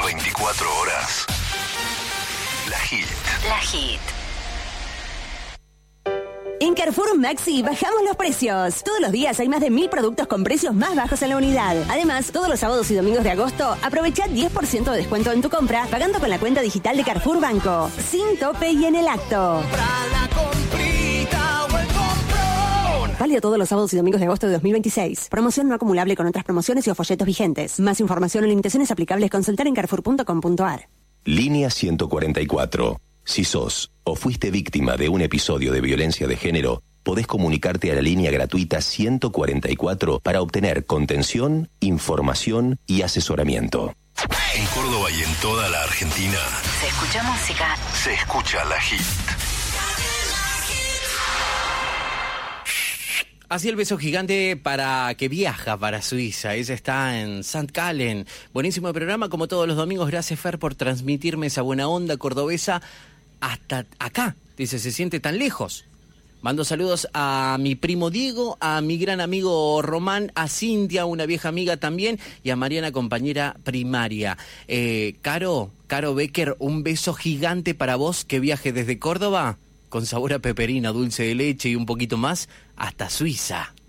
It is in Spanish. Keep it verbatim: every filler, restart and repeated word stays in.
Las veinticuatro horas. La Hit. La Hit. En Carrefour Maxi bajamos los precios. Todos los días hay más de mil productos con precios más bajos en la unidad. Además, todos los sábados y domingos de agosto, aprovecha diez por ciento de descuento en tu compra pagando con la cuenta digital de Carrefour Banco. Sin tope y en el acto. Válido todos los sábados y domingos de agosto de dos mil veintiséis. Promoción no acumulable con otras promociones y o folletos vigentes. Más información o limitaciones aplicables consultar en carrefour punto com punto a r. Línea ciento cuarenta y cuatro. Si sos o fuiste víctima de un episodio de violencia de género, podés comunicarte a la línea gratuita ciento cuarenta y cuatro para obtener contención, información y asesoramiento. En Córdoba y en toda la Argentina Se escucha música. se escucha La Hit. Así el beso gigante para que viaja para Suiza. Ella está en Sankt Gallen. Buenísimo programa, como todos los domingos. Gracias, Fer, por transmitirme esa buena onda cordobesa hasta acá. Dice, se siente tan lejos. Mando saludos a mi primo Diego, a mi gran amigo Román, a Cintia, una vieja amiga también, y a Mariana, compañera primaria. Eh, Caro, Caro Becker, un beso gigante para vos que viaje desde Córdoba, con sabor a peperina, dulce de leche y un poquito más, hasta Suiza.